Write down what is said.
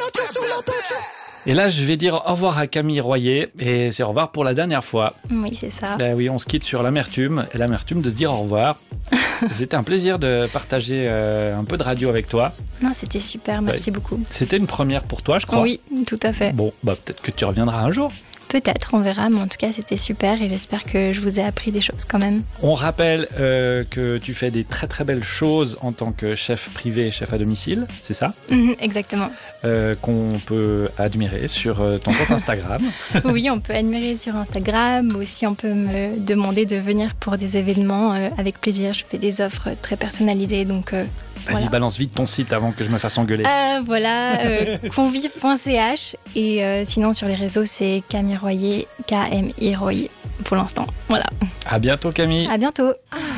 Et là, je vais dire au revoir à Camille Royer, et c'est au revoir pour la dernière fois. Oui, c'est ça. Oui, on se quitte sur l'amertume, et l'amertume de se dire au revoir. C'était un plaisir de partager un peu de radio avec toi. Non, c'était super, merci beaucoup. C'était une première pour toi, je crois. Oui, tout à fait. Bon, peut-être que tu reviendras un jour. Peut-être, on verra, mais en tout cas, c'était super et j'espère que je vous ai appris des choses quand même. On rappelle que tu fais des très très belles choses en tant que chef privé et chef à domicile, c'est ça ? Exactement. Qu'on peut admirer sur ton compte Instagram. Oui, on peut admirer sur Instagram, aussi on peut me demander de venir pour des événements avec plaisir. Je fais des offres très personnalisées, donc Vas-y, voilà. Balance vite ton site avant que je me fasse engueuler. Convive.ch et sinon sur les réseaux c'est Camille Royer, KMI Royer pour l'instant. Voilà. À bientôt Camille. À bientôt.